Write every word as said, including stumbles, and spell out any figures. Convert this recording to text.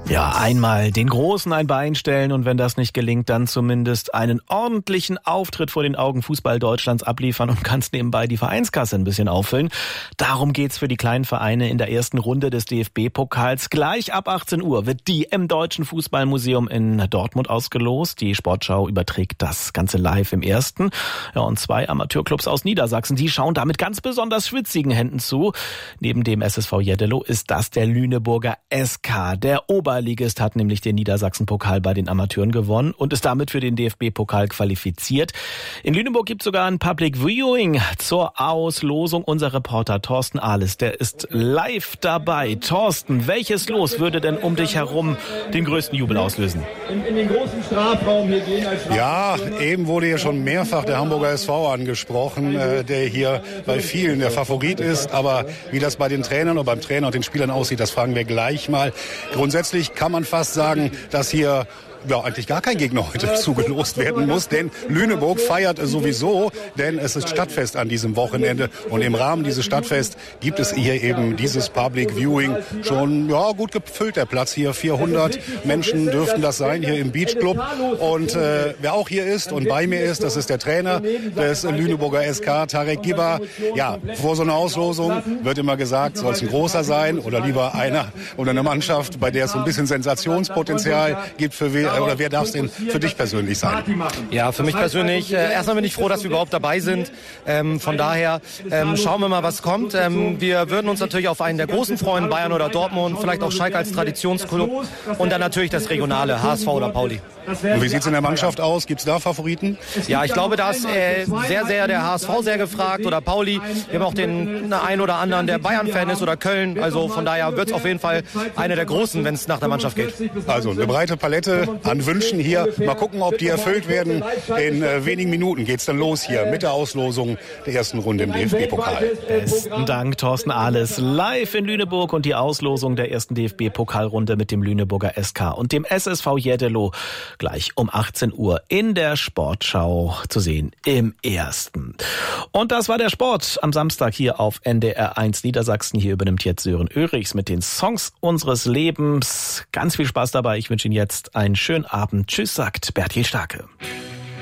Ja, einmal den Großen ein Bein stellen und wenn das nicht gelingt, dann zumindest einen ordentlichen Auftritt vor den Augen Fußball Deutschlands abliefern und ganz nebenbei die Vereinskasse ein bisschen auffüllen. Darum geht's für die kleinen Vereine in der ersten Runde des D F B-Pokals. Gleich ab achtzehn Uhr wird die im Deutschen Fußballmuseum in Dortmund ausgelost. Die Sportschau überträgt das Ganze live im ersten. Ja, und zwei Amateurclubs aus Niedersachsen, die schauen da mit ganz besonders schwitzigen Händen zu. Neben dem S S V Jeddelo ist das der Lüneburger S K, der Ober Ligist hat nämlich den Niedersachsen-Pokal bei den Amateuren gewonnen und ist damit für den D F B-Pokal qualifiziert. In Lüneburg gibt es sogar ein Public Viewing zur Auslosung. Unser Reporter Thorsten Ahles, der ist live dabei. Thorsten, welches Los würde denn um dich herum den größten Jubel auslösen? In, in den großen Strafraum hier gehen als Ja, eben wurde hier schon mehrfach der Hamburger S V angesprochen, äh, der hier bei vielen der Favorit ist. Aber wie das bei den Trainern oder beim Trainer und den Spielern aussieht, das fragen wir gleich mal. Grundsätzlich kann man fast sagen, dass hier ja eigentlich gar kein Gegner heute zugelost werden muss, denn Lüneburg feiert sowieso, denn es ist Stadtfest an diesem Wochenende und im Rahmen dieses Stadtfest gibt es hier eben dieses Public Viewing. Schon ja gut gefüllt der Platz hier, vierhundert Menschen dürften das sein hier im Beach Club und äh, wer auch hier ist und bei mir ist, das ist der Trainer des Lüneburger S K, Tarek Giba. Ja, vor so einer Auslosung wird immer gesagt, soll es ein großer sein oder lieber einer oder eine Mannschaft, bei der es so ein bisschen Sensationspotenzial gibt für wen. Oder wer darf es denn für dich persönlich sein? Ja, für mich persönlich, äh, erstmal bin ich froh, dass wir überhaupt dabei sind. Ähm, von daher ähm, schauen wir mal, was kommt. Ähm, wir würden uns natürlich auf einen der großen freuen, Bayern oder Dortmund, vielleicht auch Schalke als Traditionsklub und dann natürlich das Regionale, H S V oder Pauli. Und wie sieht es in der Mannschaft aus? Gibt es da Favoriten? Ja, ich glaube, da ist äh, sehr, sehr der H S V sehr gefragt oder Pauli. Wir haben auch den einen oder anderen, der Bayern-Fan ist oder Köln. Also von daher wird es auf jeden Fall einer der Großen, wenn es nach der Mannschaft geht. Also eine breite Palette an Wünschen hier. Mal gucken, ob die erfüllt werden. In äh, wenigen Minuten geht's dann los hier mit der Auslosung der ersten Runde im D F B-Pokal. Besten Dank, Thorsten Ahles. Live in Lüneburg und die Auslosung der ersten D F B-Pokalrunde mit dem Lüneburger S K und dem S S V Jeddelo gleich um achtzehn Uhr in der Sportschau zu sehen im ersten. Und das war der Sport am Samstag hier auf N D R eins Niedersachsen. Hier übernimmt jetzt Sören Örichs mit den Songs unseres Lebens. Ganz viel Spaß dabei. Ich wünsche Ihnen jetzt einen schönen Abend. Tschüss, sagt Bertil Starke.